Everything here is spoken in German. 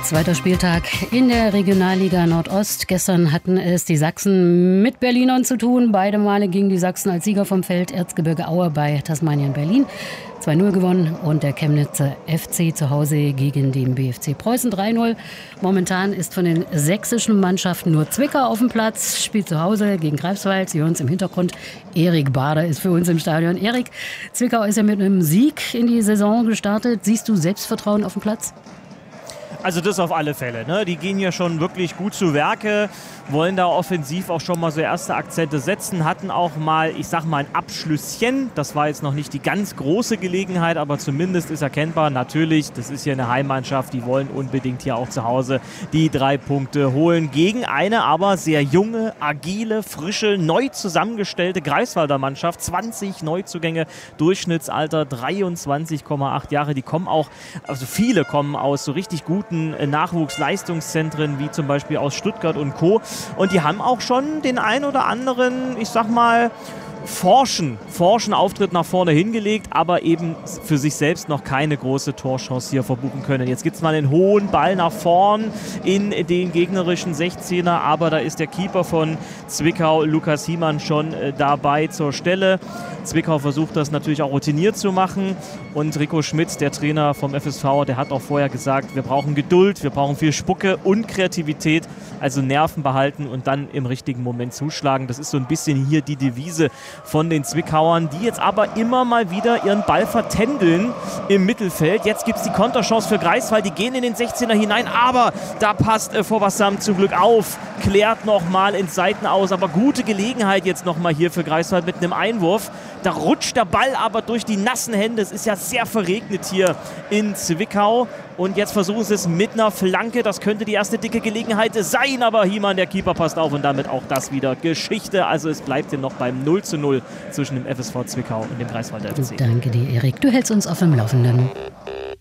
Zweiter Spieltag in der Regionalliga Nordost. Gestern hatten es die Sachsen mit Berlinern zu tun. Beide Male gingen die Sachsen als Sieger vom Feld. Erzgebirge Aue bei Tasmanien Berlin 2-0 gewonnen und der Chemnitzer FC zu Hause gegen den BFC Preußen 3-0. Momentan ist von den sächsischen Mannschaften nur Zwickau auf dem Platz, spielt zu Hause gegen Greifswald. Sie hören uns im Hintergrund. Erik Bader ist für uns im Stadion. Erik, Zwickau ist ja mit einem Sieg in die Saison gestartet. Siehst du Selbstvertrauen auf dem Platz? Also das auf alle Fälle, ne? Die gehen ja schon wirklich gut zu Werke, wollen da offensiv auch schon mal so erste Akzente setzen, hatten auch mal, ich sag mal, ein Abschlüsschen. Das war jetzt noch nicht die ganz große Gelegenheit, aber zumindest ist erkennbar, natürlich, das ist hier eine Heimmannschaft, die wollen unbedingt hier auch zu Hause die 3 Punkte holen gegen eine aber sehr junge, agile, frische, neu zusammengestellte Greifswalder Mannschaft. 20 Neuzugänge, Durchschnittsalter 23,8 Jahre. Die kommen auch, also viele kommen aus so richtig guten Nachwuchsleistungszentren wie zum Beispiel aus Stuttgart und Co. Und die haben auch schon den ein oder anderen, ich sag mal, forschen Auftritt nach vorne hingelegt, aber eben für sich selbst noch keine große Torchance hier verbuchen können. Jetzt gibt es mal einen hohen Ball nach vorn in den gegnerischen 16er, aber da ist der Keeper von Zwickau, Lukas Hiemann, schon dabei zur Stelle. Zwickau versucht das natürlich auch routiniert zu machen und Rico Schmitz, der Trainer vom FSV, der hat auch vorher gesagt, wir brauchen Geduld, wir brauchen viel Spucke und Kreativität, also Nerven behalten und dann im richtigen Moment zuschlagen. Das ist so ein bisschen hier die Devise von den Zwickauern, die jetzt aber immer mal wieder ihren Ball vertändeln im Mittelfeld. Jetzt gibt es die Konterchance für Greifswald, die gehen in den 16er hinein, aber da passt Vorbassam zum Glück auf, klärt nochmal ins Seiten aus, aber gute Gelegenheit jetzt nochmal hier für Greifswald mit einem Einwurf. Da rutscht der Ball aber durch die nassen Hände, es ist ja sehr verregnet hier in Zwickau und jetzt versuchen sie es mit einer Flanke, das könnte die erste dicke Gelegenheit sein, aber Hiemann, der Keeper, passt auf und damit auch das wieder Geschichte, also es bleibt hier noch beim 0:0 zwischen dem FSV Zwickau und dem Greifswalder FC. Danke dir, Erik. Du hältst uns auf dem Laufenden.